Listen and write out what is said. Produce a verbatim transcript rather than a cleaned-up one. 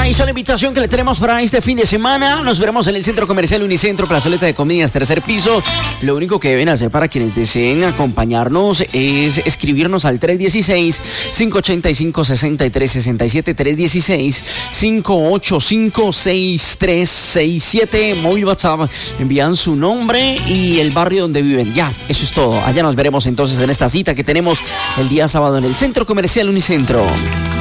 Ahí está la invitación que le tenemos para este fin de semana. Nos veremos en el Centro Comercial Unicentro, plazoleta de comidas, tercer piso. Lo único que deben hacer para quienes deseen acompañarnos es escribirnos al tres uno seis, cinco ocho cinco, seis tres seis siete, tres uno seis, cinco ocho cinco, seis tres seis siete, móvil WhatsApp, envían su nombre y el barrio donde viven. Ya, eso es todo. Allá nos veremos entonces en esta cita que tenemos el día sábado en el Centro Comercial Unicentro.